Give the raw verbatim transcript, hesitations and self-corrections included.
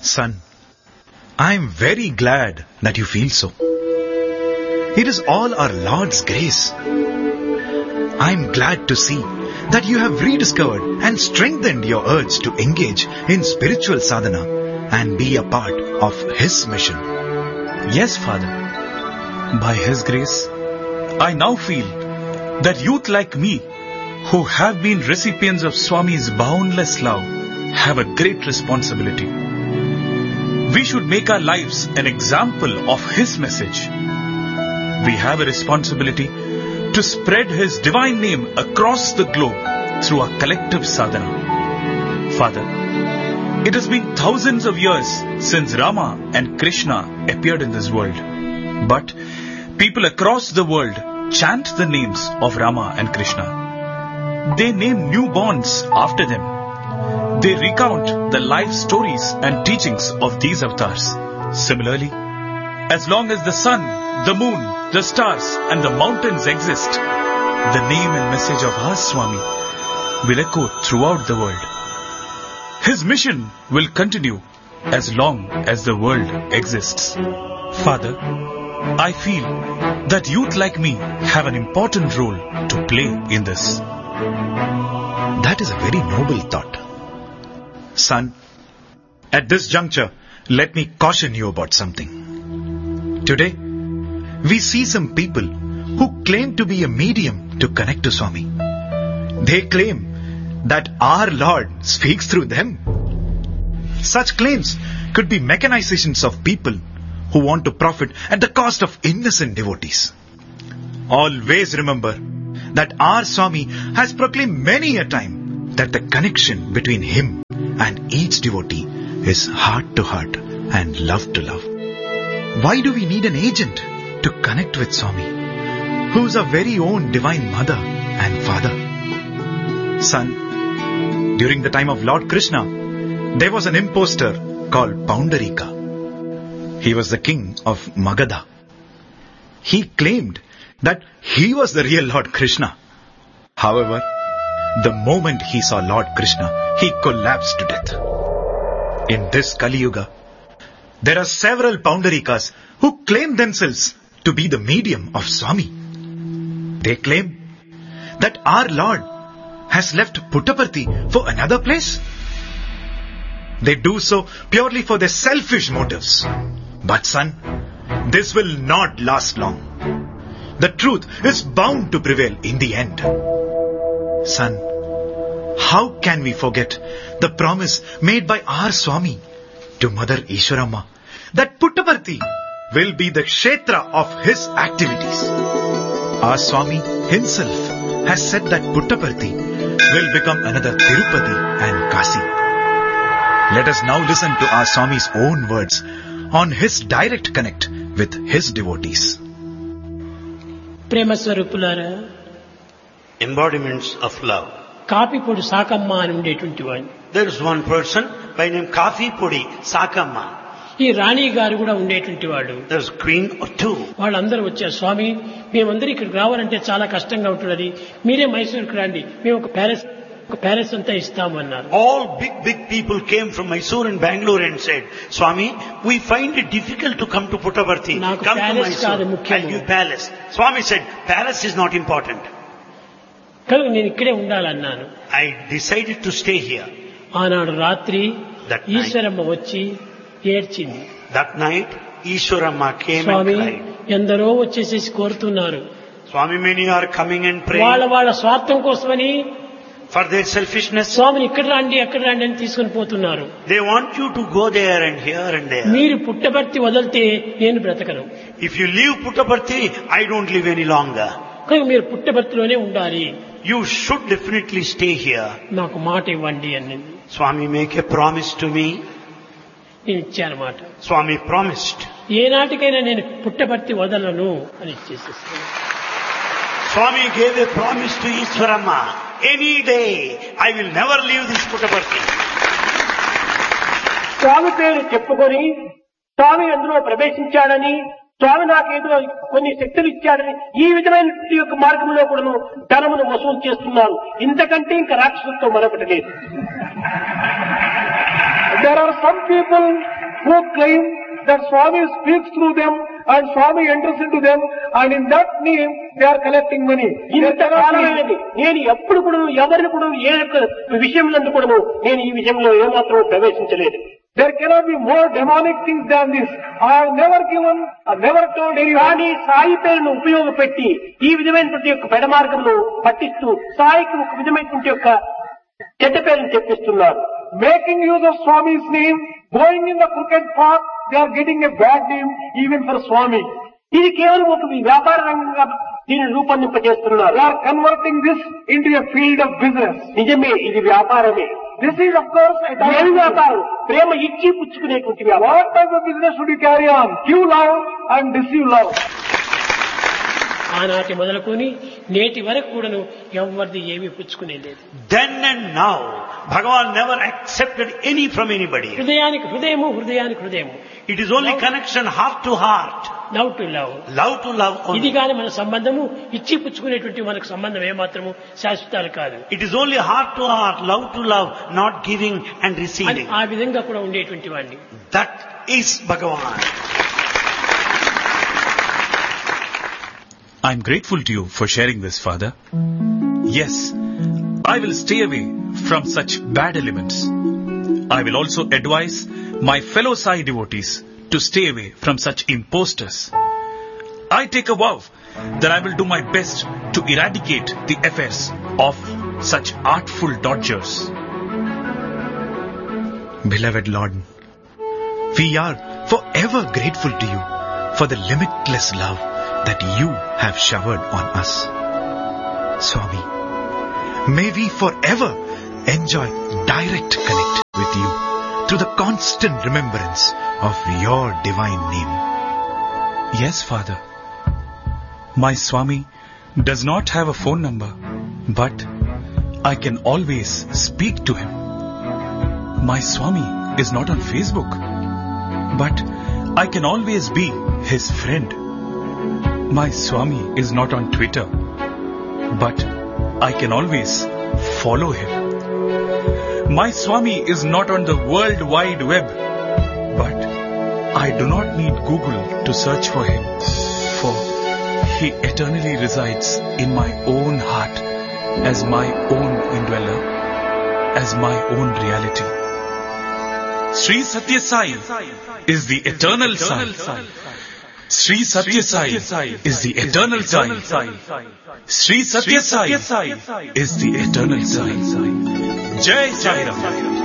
Son, I am very glad that you feel so. It is all our Lord's grace. I am glad to see that you have rediscovered and strengthened your urge to engage in spiritual sadhana and be a part of His mission. Yes, Father. By His grace, I now feel that youth like me, who have been recipients of Swami's boundless love, have a great responsibility. We should make our lives an example of His message. We have a responsibility to spread His divine name across the globe through our collective sadhana. Father, it has been thousands of years since Rama and Krishna appeared in this world. But people across the world chant the names of Rama and Krishna. They name newborns after them. They recount the life stories and teachings of these avatars. Similarly, as long as the sun, the moon, the stars and the mountains exist, the name and message of our Swami will echo throughout the world. His mission will continue as long as the world exists. Father, I feel that youth like me have an important role to play in this. That is a very noble thought. Son, at this juncture, let me caution you about something. Today, we see some people who claim to be a medium to connect to Swami. They claim that our Lord speaks through them. Such claims could be mechanizations of people who want to profit at the cost of innocent devotees. Always remember that our Swami has proclaimed many a time that the connection between him and each devotee is heart to heart and love to love. Why do we need an agent to connect with Swami, who is our very own divine mother and father? Son, during the time of Lord Krishna, there was an impostor called Poundarika. He was the king of Magadha. He claimed that he was the real Lord Krishna. However, the moment he saw Lord Krishna, he collapsed to death. In this Kali Yuga, there are several Poundarikas who claim themselves to be the medium of Swami. They claim that our Lord has left Puttaparthi for another place. They do so purely for their selfish motives. But son, this will not last long. The truth is bound to prevail in the end. Son, how can we forget the promise made by our Swami to Mother Ishwaramma that Puttaparthi will be the kshetra of his activities? Our Swami himself has said that Puttaparthi will become another Tirupati and Kasi. Let us now listen to our Swami's own words on his direct connect with his devotees. Prema Swarupulara, embodiments of love. Kapipudi Sakamma ani undetuvanti vaani. There is one person by name Kapipudi Sakamma. ఈ రాణి గారు కూడా ఉండేటువంటి వాడు. There is a queen or two. వాళ్ళందరూ వచ్చారు, స్వామి మేమందరూ ఇక్కడికి రావాలంటే చాలా కష్టంగా ఉంటున్నది, మీరే మైసూరుకు రండి, మేము ఒక ప్యాలెస్ ఒక ప్యాలెస్ అంతా ఇస్తాము అన్నారు. All big big people came from Mysore and Bangalore and said, Swami, we find it difficult to come to Puttaparthi. Come to Mysore, I'll give palace. Swami said, palace is not important. కనుక నేను ఇక్కడే ఉండాలన్నాను. I decided to stay here. ఆనాడు రాత్రి That night. Eshwaramma వచ్చి ఏడ్చింది. That night, Ishwaramma came Swamy and cried. ఎందరో వచ్చేసేసి కోరుతున్నారు. Swami, many are coming and praying. వాళ్ళ వాళ్ళ స్వార్థం కోసమని For their selfishness. స్వామిని ఇక్కడ రండి అక్కడ రండి అని తీసుకుని పోతున్నారు. They want you to go there and here and there. మీరు పుట్టపర్తి వదిలితే నేను బ్రతకను. If you leave Puttaparthi, I don't live any longer. కనుక మీరు పుట్టపర్తిలోనే ఉండాలి. You should definitely stay here. నాకు మాట ఇవ్వండి అని Swami, make a promise to me. నేను ఇచ్చాను మాట. Swami promised. ఏనాటికైనా నేను పుట్టపర్తి వదలను అని ఇచ్చేసేస్తాను. Swami gave a promise to Ishwaramma. Any day, I will never leave this Puttaparthi. స్వామి పేరు చెప్పుకొని స్వామి అందులో ప్రవేశించాడని, స్వామి నాకేదో కొన్ని శక్తులు ఇచ్చాడని ఈ విధమైన యొక్క మార్గంలో కూడా ధనమును వసూలు చేస్తున్నారు. ఇంతకంటే ఇంకా రాక్షసులతో మరొకటి లేదు. There are some people who claim that Swami speaks through them and Swami enters into them, and in that name they are collecting money. ఇంత కాలమైనది నేను ఎప్పుడు కూడా ఎవరిని కూడా ఏ యొక్క విషయంలో కూడా నేను ఈ విషయంలో ఏమాత్రం ప్రవేశించలేదు. There cannot be more demonic things than this. I have never given, I have never told anyone. కానీ సాయి పేరును ఉపయోగపెట్టి ఈ విధమైనటువంటి యొక్క పెడమార్గంలో పట్టిస్తూ సాయికి ఒక విధమైనటువంటి యొక్క చెడ్డ పేరును తెప్పిస్తున్నారు. Making use of Swami's name, going in the crooked path, they are getting a bad name even for Swami. ఇది కేవలం ఒక వ్యాపార రంగంగా దీన్ని రూపొందింపజేస్తున్నారు. They are converting this into a field of business. నిజమే, ఇది వ్యాపారమే. This is of course a ఏమి వ్యాపారం? ప్రేమ ఇచ్చి పుచ్చుకునేటువంటి వ్యాపారం. What type of business should you carry on? Give love and deceive love. ఆనాటి మొదలుకొని నేటి వరకు కూడాను ఎవరిది ఏమీ పుచ్చుకునే లేదు. Then and now, Bhagavan never accepted any from anybody. హృదయానికి హృదయము, హృదయానికి హృదయము. It is only connection heart to heart. Love to love. Love to love only. ఇది కానీ మన సంబంధము ఇచ్చి పుచ్చుకునేటువంటి మనకు సంబంధం ఏమాత్రము శాశ్వతాలు కాదు. It is only heart to heart, love to love, not giving and receiving. ఆ విధంగా కూడా ఉండేటువంటి వాడిని. That is Bhagavan. I'm grateful to you for sharing this, Father. Yes, I will stay away from such bad elements. I will also advise my fellow Sai devotees to stay away from such imposters. I take a vow that I will do my best to eradicate the affairs of such artful dodgers. Beloved Lord, we are forever grateful to you for the limitless love that you have showered on us. Swami, may we forever enjoy direct connect with you through the constant remembrance of your divine name. Yes, Father. My Swami does not have a phone number, but I can always speak to him. My Swami is not on Facebook, but I can always be his friend. My Swami is not on Twitter, but I can always follow him. My Swami is not on the World Wide Web, but I do not need Google to search for him, for he eternally resides in my own heart as my own indweller, as my own reality. Sri Satya Sai is the eternal Sai. Sri Satya Sai is the eternal Sai. Sri Satya Sai is the eternal Sai. Jai Sai Ram.